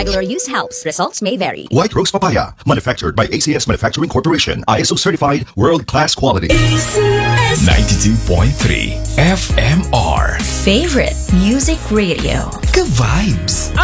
regular use helps. Results may vary. White Rose Papaya, manufactured by ACS Manufacturing Corporation, ISO certified, world-class quality. ACS 92.3 FMR. Favorite Music Radio. Ka-vibes.